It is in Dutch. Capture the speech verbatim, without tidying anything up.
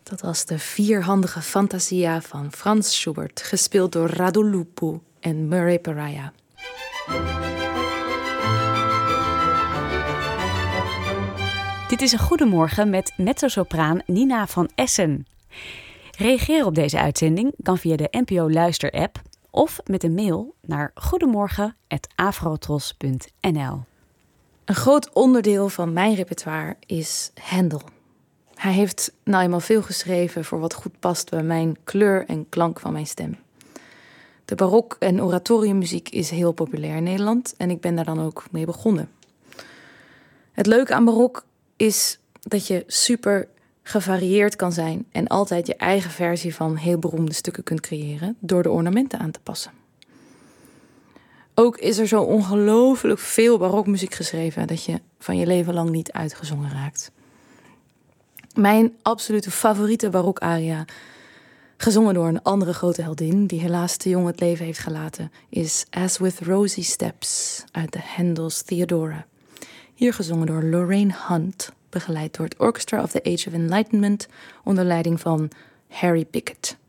Dat was de vierhandige Fantasia van Franz Schubert, gespeeld door Radu Lupu en Murray Pariah. Dit is een Goedemorgen met mezzosopraan Nina van Essen. Reageer op deze uitzending kan via de N P O Luister-app of met een mail naar goedemorgen apenstaartje afrotros punt n l. Een groot onderdeel van mijn repertoire is Handel. Hij heeft nou eenmaal veel geschreven voor wat goed past bij mijn kleur en klank van mijn stem. De barok- en oratoriummuziek is heel populair in Nederland en ik ben daar dan ook mee begonnen. Het leuke aan barok is dat je super gevarieerd kan zijn en altijd je eigen versie van heel beroemde stukken kunt creëren door de ornamenten aan te passen. Ook is er zo ongelooflijk veel barokmuziek geschreven dat je van je leven lang niet uitgezongen raakt. Mijn absolute favoriete barokaria, gezongen door een andere grote heldin die helaas te jong het leven heeft gelaten, is As With Rosy Steps uit de Handel's Theodora. Hier gezongen door Lorraine Hunt, begeleid door het Orchestra of the Age of Enlightenment onder leiding van Harry Pickett.